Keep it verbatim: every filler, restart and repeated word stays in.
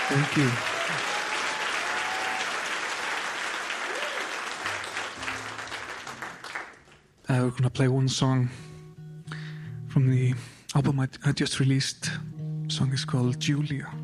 Thank you. Uh, we're gonna play one song from the album I, I just released. The song is called Julia.